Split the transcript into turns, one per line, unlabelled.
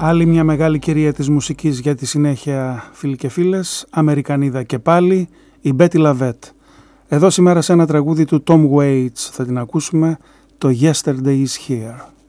Άλλη μια μεγάλη κυρία της μουσικής για τη συνέχεια, φίλοι και φίλες, Αμερικανίδα και πάλι, η Betty Lavette. Εδώ σήμερα σε ένα τραγούδι του Tom Waits θα την ακούσουμε, το Yesterday is Here.